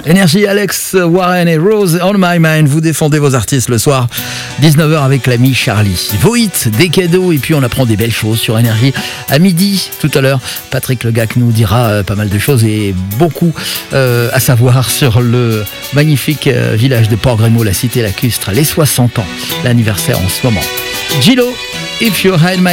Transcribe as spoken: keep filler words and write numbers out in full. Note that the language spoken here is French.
Énergie, Alex Warren et Rose on My Mind. Vous défendez vos artistes le soir, dix-neuf heures avec l'ami Charlie. Vos hits, des cadeaux et puis on apprend des belles choses sur Énergie. À midi, tout à l'heure, Patrick Legac nous dira euh, pas mal de choses et beaucoup euh, à savoir sur le magnifique euh, village de Port-Grémaud, la cité lacustre, les soixante ans, l'anniversaire en ce moment. Gillo, If You Had My